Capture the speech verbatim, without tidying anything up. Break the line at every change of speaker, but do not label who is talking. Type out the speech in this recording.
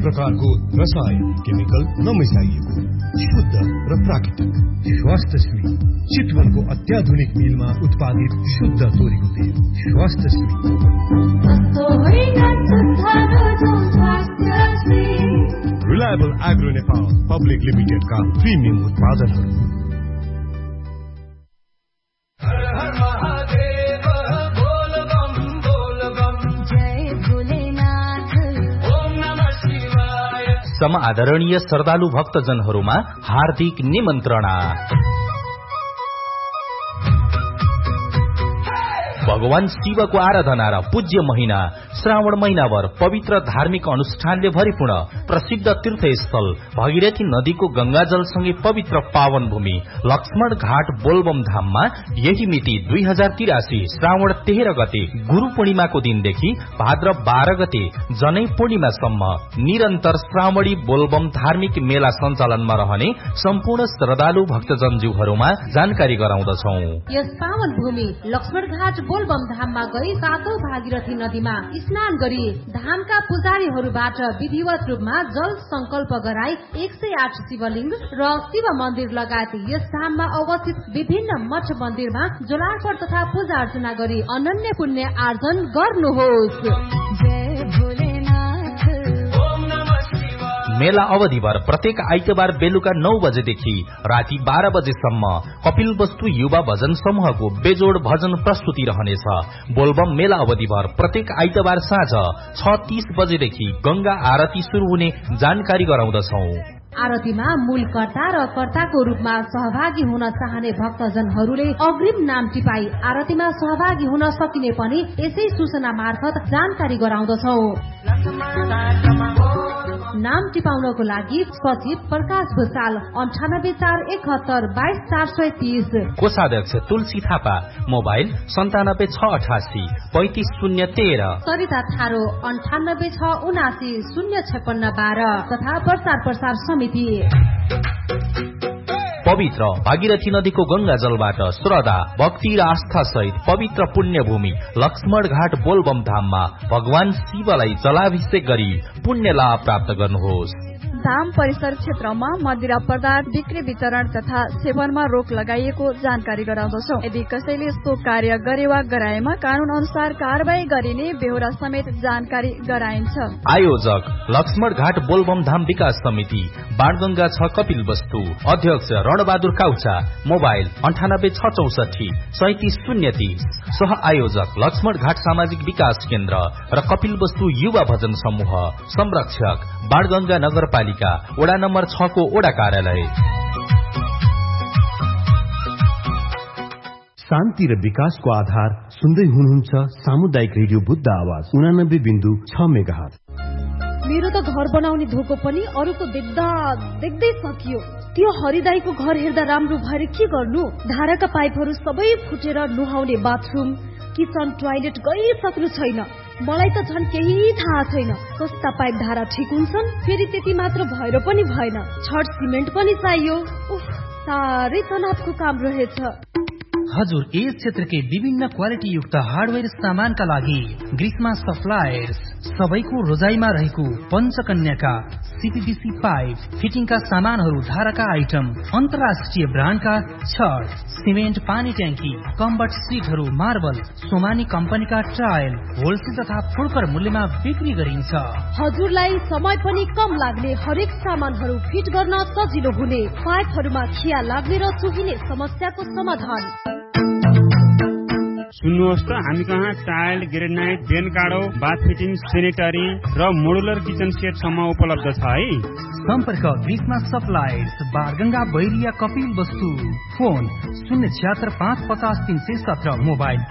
प्रकारको रसायन केमिकल नमिसाइएको शुद्ध र प्राकृतिक स्वास्थ्यश्री चितवनको अत्याधुनिक मिलमा उत्पादित शुद्ध तोरीको तेल स्वास्थ्यश्री। रिलायबल एग्रो नेपाल पब्लिक लिमिटेडका प्रिमियम उत्पादनहरू।
सम आदरणीय श्रद्धालु भक्तजनहरूमा हार्दिक निमन्त्रणा। भगवान शिवको आराधना र पूज्य महिना श्रावण महिनाभर पवित्र धार्मिक अनुष्ठानले भरिपूर्ण प्रसिद्ध तीर्थस्थल भगीरथी नदीको गंगाजलसँगै पवित्र पावन भूमि लक्ष्मण घाट बोलबम धाममा यही मिति दुई हजार तिरासी श्रावण तेह्र गते गुरु पूर्णिमाको दिनदेखि भाद्र बाह्र गते जनै पूर्णिमासम्म निरन्तर श्रावणी बोलबम धार्मिक मेला सञ्चालनमा रहने सम्पूर्ण श्रद्धालु भक्तजनज्यूहरूमा जानकारी गराउँदछौ।
यस पावन भूमि लक्ष्मण घाट बोलबम धाममा गई सातौं भागीरथी नदीमा स्नान गरी धामका पुजारीहरूबाट विधिवत रूपमा जल संकल्प गराई एक सय आठ शिवलिंग र शिव मन्दिर लगायत यस धाममा अवस्थित विभिन्न मठ मन्दिरमा जलार्पण तथा पूजा अर्चना गरी अनन्य पुण्य आर्जन गर्नुहोस्।
मेला अवधिभर प्रत्येक आइतबार बेलुका नौ बजेदेखि राति बाह्र बजेसम्म कपिल वस्तु युवा भजन समूहको बेजोड भजन प्रस्तुति रहनेछ। बोलबम मेला अवधिभर प्रत्येक आइतबार साँझ छ तीस बजेदेखि गंगा आरती शुरू हुने जानकारी गराउँदछौ।
आरतीमा मूल कर्ता र कर्ताको रूपमा सहभागी हुन चाहने भक्तजनहरूले अग्रिम नाम टिपाई आरतीमा सहभागी हुन सकिने पनि यसै सूचना मार्फत जानकारी गराउँदछौ। नाम टिपाउनको लागि सचिव प्रकाश भूषाल अन्ठानब्बे चार एकहत्तर बाइस चार सय तीस,
कोषाध्यक्ष तुलसी थापा मोबाइल सन्तानब्बे छ अठासी पैंतिस शून्य तेह्र,
सरिता थारो अन्ठानब्बे छ उनासी शून्य छप्पन्न बाह्र तथा प्रचार प्रसार समिति।
पवित्र भागीरथी नदीको गंगा जलबाट श्रद्धा भक्ति र आस्था सहित पवित्र पुण्य भूमि लक्ष्मण घाट बोलबम धाममा भगवान शिवलाई जलाभिषेक गरी पुण्य लाभ प्राप्त गर्नुहोस्।
धाम परिसर क्षेत्रमा मदिरा पदार्थ बिक्री वितरण तथा सेवनमा रोक लगाइएको जानकारी गराउँदछौ। यदि कसैले सो कार्य गरे वा गराएमा कानून अनुसार कारवाही गरिने बेहोरा समेत जानकारी गराइन्छ।
आयोजक लक्ष्मण घाट बोलबम धाम विकास समिति बाणगंगा छ कपिल वस्तु, अध्यक्ष रणबहादुर काउचा मोबाइल अन्ठानब्बे छ चौसठी सैतिस शून्य तीस, सह आयोजक लक्ष्मण घाट सामाजिक विकास केन्द्र र कपिल वस्तु युवा भजन समूह, संरक्षक बाणगंगा नगरपालिका वडा नम्बर छ को वडा कार्यालय।
शान्ति र विकासको आधार सुन्दै हुनुहुन्छ सामुदायिक रेडियो बुद्ध आवाज उनानब्बे बिन्दु छ मेगाहर्ज।
मेरो त घर बनाउने धोको पनि अरूको देख्दा देख्दै सकियो। त्यो हरिदाईको घर हेर्दा राम्रो भएर के गर्नु? धाराका पाइपहरू सबै फुटेर नुहाउने बाथरूम किचन टोयलेट गइसक्नु छैन। मलाई त झन् केही थाहा छैन कस्ता पाइप धारा ठिक हुन्छन्। फेरि त्यति मात्र भएर पनि भएन, छड सिमेन्ट पनि चाहियो। उफ, साह्रै तनावको काम रहेछ।
हजुर यस क्षेत्रकै विभिन्न क्वालिटी युक्त हार्डवेयर सामानका लागि ग्रिसमा सप्लायर्स सबैको रोजाइमा रहेको पञ्चकन्याका सीपीवीसी पाइप फिटिङका सामानहरू, धाराका आइटम, अन्तर्राष्ट्रिय ब्रान्डका छड, सिमेन्ट, पानी ट्याङ्की, कम्बट सिटहरू, मार्बल, सोमानी कम्पनीका टाइल होलसेल तथा फुडकर मूल्यमा बिक्री गरिन्छ।
हजुरलाई समय पनि कम लाग्ने, हरेक सामानहरू फिट गर्न सजिलो हुने, पाइपहरूमा खिया लाग्ने र चुहिने समस्याको समाधान।
सुन्नुहोस् त, हामी कहाँ टाइल, ग्रेनाइट, बेन काडो, बाथ फिटिङ, सेनेटरी र मोडुलर किचन सेट सम्म उपलब्ध छ है।
सम्पर्क ग्रिसमा सप्लायर्स बारगंगा बैरिया कपिल वस्तु। फोन शून्य छिहत्तर पाँच पचास तीन सय सत्र, मोबाइल